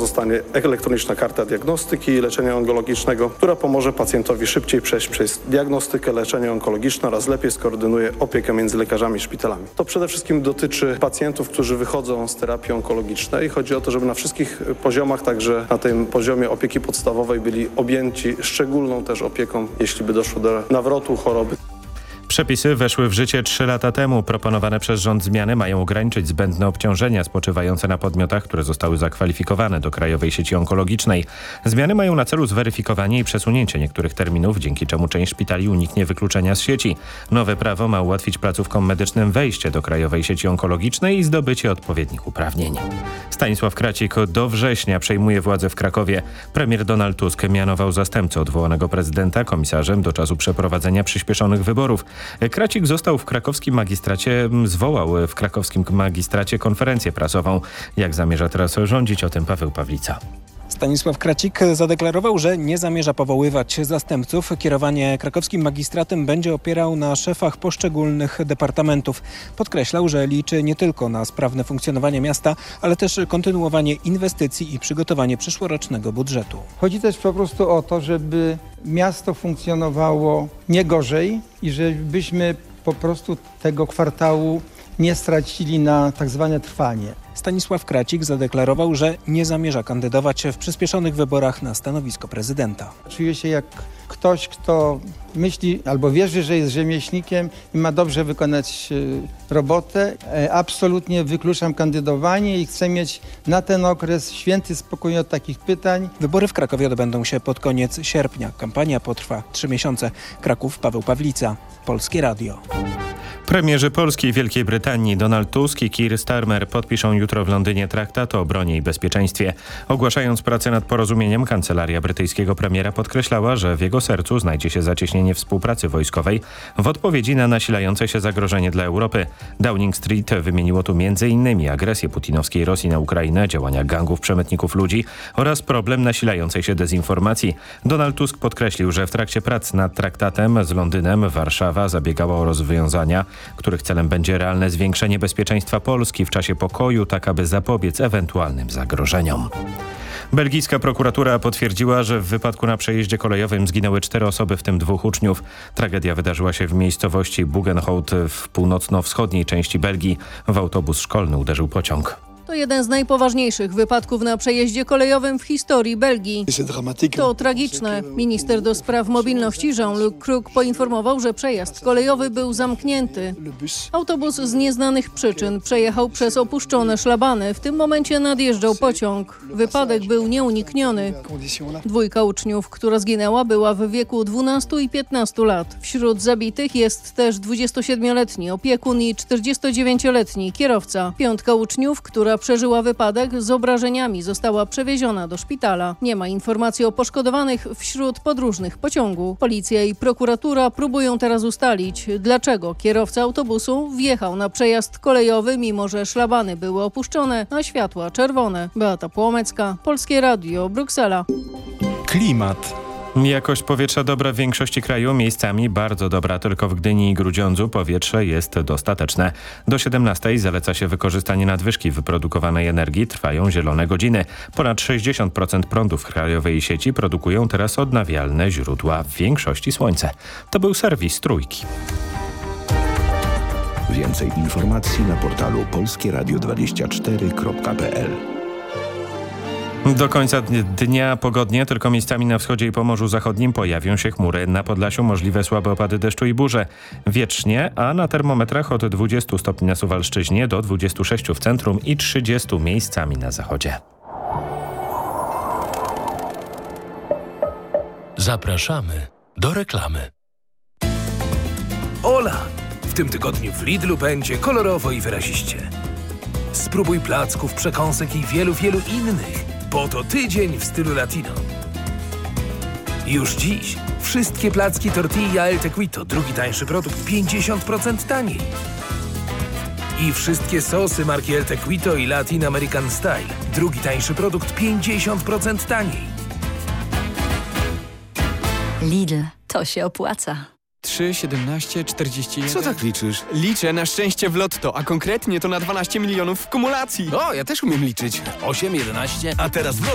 zostanie elektroniczna karta diagnostyki i leczenia onkologicznego, która pomoże pacjentowi szybciej przejść przez diagnostykę, leczenie onkologiczne oraz lepiej skoordynuje opiekę między lekarzami i szpitalami. To przede wszystkim dotyczy pacjentów, którzy wychodzą z terapii onkologicznej. Chodzi o to, żeby na wszystkich poziomach, także na tym poziomie opieki podstawowej byli objęci szczególną też opieką, jeśli by doszło do nawrotu choroby. Przepisy weszły w życie 3 lata temu. Proponowane przez rząd zmiany mają ograniczyć zbędne obciążenia spoczywające na podmiotach, które zostały zakwalifikowane do Krajowej Sieci Onkologicznej. Zmiany mają na celu zweryfikowanie i przesunięcie niektórych terminów, dzięki czemu część szpitali uniknie wykluczenia z sieci. Nowe prawo ma ułatwić placówkom medycznym wejście do Krajowej Sieci Onkologicznej i zdobycie odpowiednich uprawnień. Stanisław Kracik do września przejmuje władzę w Krakowie. Premier Donald Tusk mianował zastępcę odwołanego prezydenta komisarzem do czasu przeprowadzenia przyspieszonych wyborów. Kracik zwołał w krakowskim magistracie konferencję prasową. Jak zamierza teraz rządzić, o tym Paweł Pawlica. Stanisław Kracik zadeklarował, że nie zamierza powoływać zastępców. Kierowanie krakowskim magistratem będzie opierał na szefach poszczególnych departamentów. Podkreślał, że liczy nie tylko na sprawne funkcjonowanie miasta, ale też kontynuowanie inwestycji i przygotowanie przyszłorocznego budżetu. Chodzi też po prostu o to, żeby miasto funkcjonowało nie gorzej i żebyśmy po prostu tego kwartału nie stracili na tak zwane trwanie. Stanisław Kracik zadeklarował, że nie zamierza kandydować w przyspieszonych wyborach na stanowisko prezydenta. Czuję się jak ktoś, kto myśli albo wierzy, że jest rzemieślnikiem i ma dobrze wykonać robotę. Absolutnie wykluczam kandydowanie i chcę mieć na ten okres święty spokój od takich pytań. Wybory w Krakowie odbędą się pod koniec sierpnia. Kampania potrwa 3 miesiące. Kraków, Paweł Pawlica, Polskie Radio. Premierzy Polski i Wielkiej Brytanii Donald Tusk i Keir Starmer podpiszą jutro w Londynie traktat o obronie i bezpieczeństwie. Ogłaszając pracę nad porozumieniem, kancelaria brytyjskiego premiera podkreślała, że w jego sercu znajdzie się zacieśnienie współpracy wojskowej w odpowiedzi na nasilające się zagrożenie dla Europy. Downing Street wymieniło tu m.in. agresję putinowskiej Rosji na Ukrainę, działania gangów przemytników ludzi oraz problem nasilającej się dezinformacji. Donald Tusk podkreślił, że w trakcie prac nad traktatem z Londynem Warszawa zabiegała o rozwiązania, których celem będzie realne zwiększenie bezpieczeństwa Polski w czasie pokoju, tak aby zapobiec ewentualnym zagrożeniom. Belgijska prokuratura potwierdziła, że w wypadku na przejeździe kolejowym zginęły 4 osoby, w tym 2 uczniów. Tragedia wydarzyła się w miejscowości Bugenhout w północno-wschodniej części Belgii. W autobus szkolny uderzył pociąg. To jeden z najpoważniejszych wypadków na przejeździe kolejowym w historii Belgii. To tragiczne. Minister do spraw mobilności Jean-Luc Kruk poinformował, że przejazd kolejowy był zamknięty. Autobus z nieznanych przyczyn przejechał przez opuszczone szlabany. W tym momencie nadjeżdżał pociąg. Wypadek był nieunikniony. 2 uczniów, która zginęła, była w wieku 12 i 15 lat. Wśród zabitych jest też 27-letni opiekun i 49-letni kierowca. 5 uczniów, która przeżyła wypadek z obrażeniami, została przewieziona do szpitala. Nie ma informacji o poszkodowanych wśród podróżnych pociągu. Policja i prokuratura próbują teraz ustalić, dlaczego kierowca autobusu wjechał na przejazd kolejowy, mimo że szlabany były opuszczone, a światła czerwone. Beata Płomecka, Polskie Radio, Bruksela. Klimat. Jakość powietrza dobra w większości kraju, miejscami bardzo dobra, tylko w Gdyni i Grudziądzu powietrze jest dostateczne. Do 17 zaleca się wykorzystanie nadwyżki wyprodukowanej energii, trwają zielone godziny. Ponad 60% prądu w krajowej sieci produkują teraz odnawialne źródła, w większości słońce. To był serwis Trójki. Więcej informacji na portalu polskieradio24.pl. Do końca dnia pogodnie, tylko miejscami na wschodzie i Pomorzu Zachodnim pojawią się chmury. Na Podlasiu możliwe słabe opady deszczu i burze. Wietrznie, a na termometrach od 20 stopni na Suwalszczyźnie do 26 w centrum i 30 miejscami na zachodzie. Zapraszamy do reklamy. Ola! W tym tygodniu w Lidlu będzie kolorowo i wyraziście. Spróbuj placków, przekąsek i wielu innych, bo to tydzień w stylu latino. Już dziś wszystkie placki tortilla El Tequito, drugi tańszy produkt, 50% taniej. I wszystkie sosy marki El Tequito i Latin American Style, drugi tańszy produkt, 50% taniej. Lidl, to się opłaca. 3, 17, 41... Co tak liczysz? Liczę na szczęście w lotto, a konkretnie to na 12 milionów w kumulacji. O, ja też umiem liczyć. 8, 11, a teraz w